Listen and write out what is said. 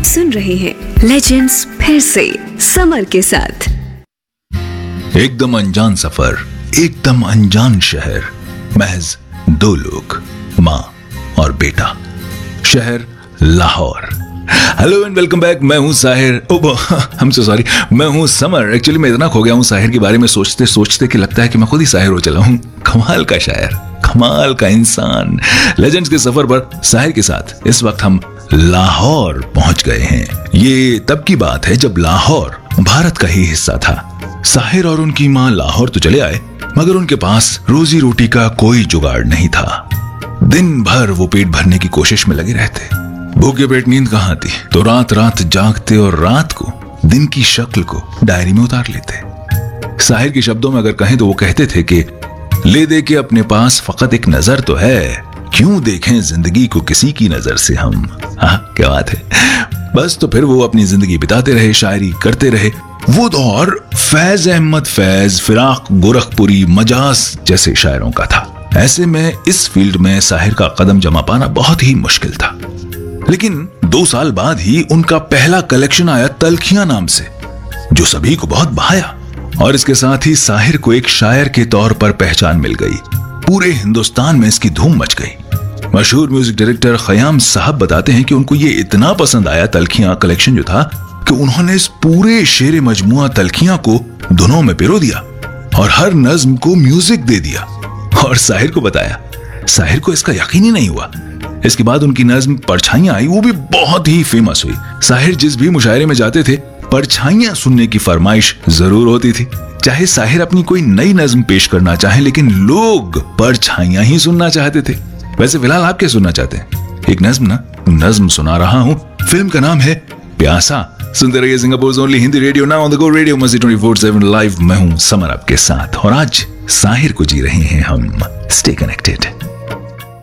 सुन रहे हैं लेजेंड्स फिर से समर के साथ। एकदम अनजान सफर, एकदम अनजान शहर, महज 2 लोग, माँ और बेटा। शहर Lahore. Hello and welcome back. मैं हूं साहिर। I'm so sorry, मैं हूं समर। एक्चुअली मैं इतना खो गया हूं साहिर के बारे में सोचते सोचते कि लगता है कि मैं खुद ही साहिर हो चला हूं। कमाल का शायर, कमाल का इंसान। लेजेंड्स के सफर पर साहिर के साथ इस वक्त हम लाहौर पहुंच गए हैं। ये तब की बात है जब लाहौर भारत का ही हिस्सा था। साहिर और उनकी माँ लाहौर तो चले आए, मगर उनके पास रोजी रोटी का कोई जुगाड़ नहीं था। दिन भर वो पेट भरने की कोशिश में लगे रहते। भूखे पेट नींद कहाँ आती, तो रात रात जागते और रात को दिन की शक्ल को डायरी में उतार लेते। साहिर के शब्दों में अगर कहें तो वो कहते थे कि ले दे के अपने पास फकत एक नजर तो है, क्यों देखें जिंदगी को किसी की नजर से हम। हाँ, क्या बात है। बस तो फिर वो अपनी जिंदगी बिताते रहे, शायरी करते रहे। वो दौर फैज अहमद फैज, फिराक गोरखपुरी, मजाज जैसे शायरों का था। ऐसे में इस फील्ड में साहिर का कदम जमा पाना बहुत ही मुश्किल था। लेकिन 2 साल बाद ही उनका पहला कलेक्शन आया तलखियां नाम से, जो सभी को बहुत भाया और इसके साथ ही साहिर को एक शायर के तौर पर पहचान मिल गई। पूरे हिंदुस्तान में इसकी धूम मच गई। मशहूर म्यूजिक डायरेक्टर खयाम साहब बताते हैं कि उनको ये इतना पसंद आया तलखियां कलेक्शन जो था कि उन्होंने इस पूरे शेर मजमुआ तलखियां को धुनों में पिरो दिया और हर नज्म को म्यूजिक दे दिया और साहिर को बताया। साहिर को इसका यकीन ही नहीं हुआ। इसके बाद उनकी नज्म परछाइयां आई, वो भी बहुत ही फेमस हुई। साहिर जिस भी मुशायरे में जाते थे, परछाइयां सुनने की फरमाइश जरूर होती थी। चाहे साहिर अपनी कोई नई नज्म पेश करना चाहे, लेकिन लोग परछाइयां ही सुनना चाहते थे। वैसे फिलहाल आप क्या सुनना चाहते हैं? एक नज्म सुना रहा हूं। फिल्म का नाम है प्यासा। सुनते रहिए Singapore only Hindi radio, now on the go radio मस्ती 24/7 लाइव। मैं हूं समर आपके साथ और आज साहिर को जी रहे हैं हम। Stay connected.